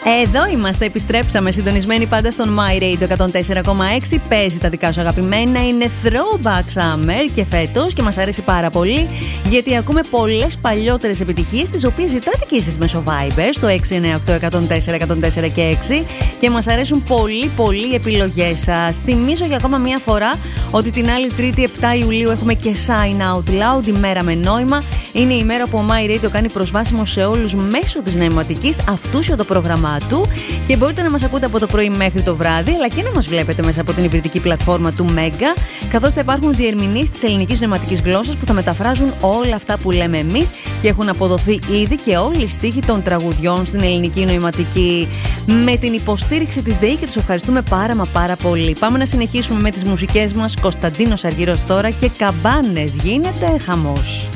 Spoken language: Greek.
Εδώ είμαστε, επιστρέψαμε συντονισμένοι πάντα στον My Radio 104,6. Παίζει τα δικά σου αγαπημένα, είναι Throwback Summer και φέτος και μας αρέσει πάρα πολύ γιατί ακούμε πολλές παλιότερες επιτυχίες τις οποίες ζητάτε και εσείς μέσω Viber στο 698-104-104 και 6 και μας αρέσουν πολύ πολύ οι επιλογές σας. Θυμίζω για ακόμα μία φορά ότι την άλλη Τρίτη 7 Ιουλίου έχουμε και Sign Out Loud, ημέρα με νόημα. Είναι η μέρα που ο My Radio κάνει προσβάσιμο σε όλους μέσω της νοηματικής, αυτούσιο το πρόγραμμά του και μπορείτε να μας ακούτε από το πρωί μέχρι το βράδυ, αλλά και να μας βλέπετε μέσα από την υβριδική πλατφόρμα του Mega, καθώς θα υπάρχουν διερμηνείς της ελληνικής νοηματικής γλώσσας που θα μεταφράζουν όλα αυτά που λέμε εμείς και έχουν αποδοθεί ήδη και όλοι οι στίχοι των τραγουδιών στην ελληνική νοηματική με την υποστήριξη της ΔΕΗ και τους ευχαριστούμε πάρα πολύ. Πάμε να συνεχίσουμε με τις μουσικές μας. Κωνσταντίνος Αργυρός τώρα και Καμπάνες, γίνεται χαμός.